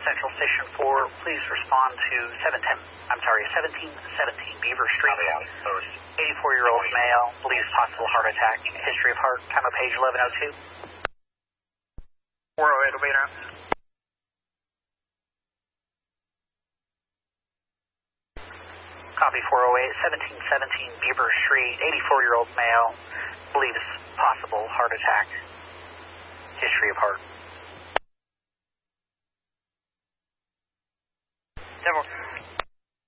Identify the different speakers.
Speaker 1: Central Station 4, please respond to 1717 Beaver Street. 84-year-old male, believes possible heart attack, history of heart, time of page 1102. 408 will be announced. Copy 408, 1717 Beaver Street, 84-year-old male, believes possible heart attack, history of heart. 10-4.